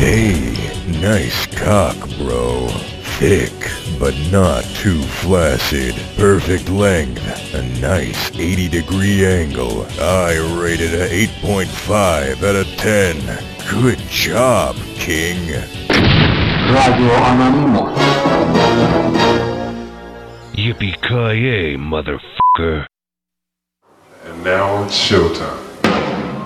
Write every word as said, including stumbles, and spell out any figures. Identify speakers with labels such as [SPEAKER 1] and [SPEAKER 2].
[SPEAKER 1] Hey, nice cock, bro. Thick, but not too flaccid. Perfect length. A nice eighty degree angle. I rated a eight point five out of ten. Good job, King.
[SPEAKER 2] Radio Anonymous.
[SPEAKER 3] Yippee-ki-yay, motherfucker.
[SPEAKER 4] And now it's showtime.